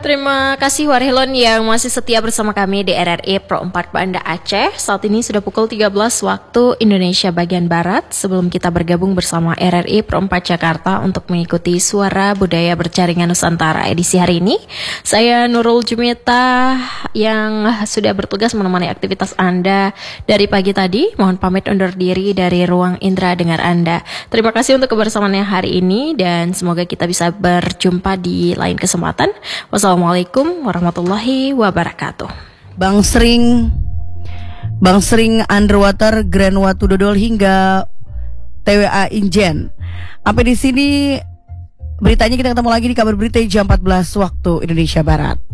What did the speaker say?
Terima kasih Warhilon yang masih setia bersama kami di RRI Pro 4 Banda Aceh. Saat ini sudah pukul 13 waktu Indonesia bagian Barat. Sebelum kita bergabung bersama RRI Pro 4 Jakarta untuk mengikuti Suara Budaya Berjaringan Nusantara edisi hari ini, saya Nurul Jumita yang sudah bertugas menemani aktivitas Anda dari pagi tadi. Mohon pamit undur diri dari ruang indera dengar Anda. Terima kasih untuk kebersamaannya hari ini dan semoga kita bisa berjumpa di lain kesempatan. Wassalamualaikum warahmatullahi wabarakatuh. Bang Sering Underwater, Grand Watu Dodol hingga TWA Injen. Sampai di sini beritanya, kita ketemu lagi di kabar berita jam 14 waktu Indonesia Barat.